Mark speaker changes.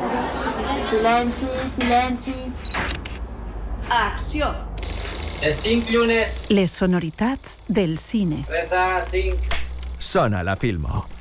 Speaker 1: Silenci, silenci.
Speaker 2: Acció.
Speaker 3: Les 5 llunes.
Speaker 4: Les sonoritats del cine.
Speaker 3: 3 a 5.
Speaker 5: Sona la Filmo.